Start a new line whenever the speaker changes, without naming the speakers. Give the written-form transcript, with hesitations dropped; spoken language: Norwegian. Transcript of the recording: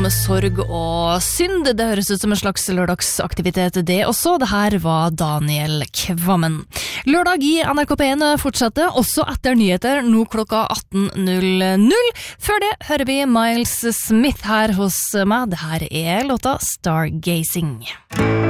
sorg og synd. Det høres ut som en slags lørdagsaktivitet det også. Det her var Daniel Kvammen. Lørdag i NRK P1 fortsetter også etter nyheter, nå klokka 18.00. Før det hører vi Miles Smith her hos meg. Det her er låta Stargazing.